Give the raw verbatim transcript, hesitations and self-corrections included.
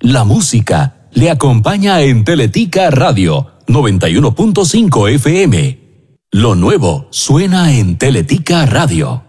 La música le acompaña en Teletica Radio noventa y uno punto cinco F M. Lo nuevo suena en Teletica Radio.